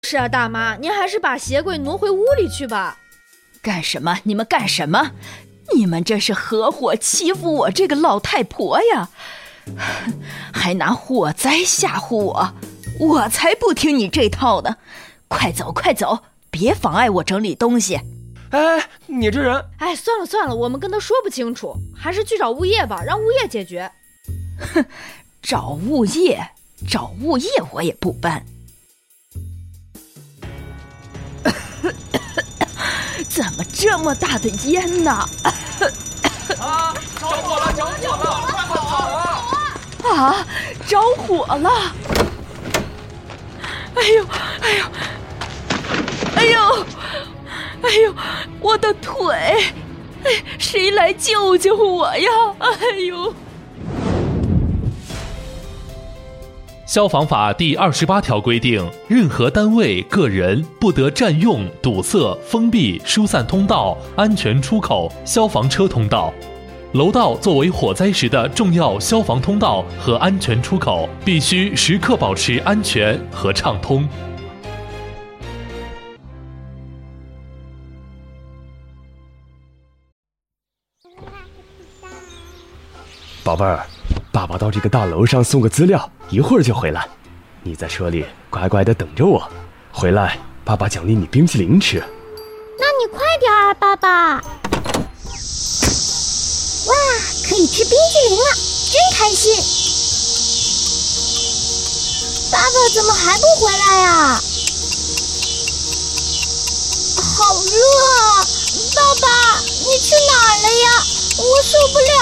是啊，大妈，您还是把鞋柜挪回屋里去吧。 干什么？你们干什么？你们这是合伙欺负我这个老太婆呀！还拿火灾吓唬我，我才不听你这套呢！快走快走，别妨碍我整理东西。 哎，你这人…… 哎，算了算了，我们跟他说不清楚，还是去找物业吧，让物业解决。 哼，找物业我也不搬。怎么这么大的烟呢？ 啊！着火了！着火了！快跑啊！ 啊！着火了！哎呦！哎呦！哎呦！哎呦！我的腿！哎，谁来救救我呀！哎呦！ 消防法第28条规定，任何单位、个人不得占用、堵塞、封闭、疏散通道、安全出口、消防车通道。楼道作为火灾时的重要消防通道和安全出口，必须时刻保持安全和畅通。 宝贝儿，爸爸到这个大楼上送个资料，一会儿就回来。你在车里乖乖的等着我，回来爸爸奖励你冰淇淋吃。 那你快点啊，爸爸！哇，可以吃冰淇淋了，真开心！爸爸怎么还不回来呀？好热啊！爸爸，你去哪儿了呀？我受不了。